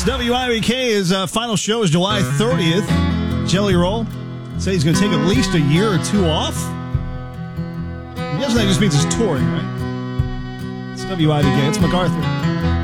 WIBK. His final show is July 30th. Jelly Roll said he's going to take at least a year or two off. I guess that just means he's touring, right? It's WIBK. It's MacArthur.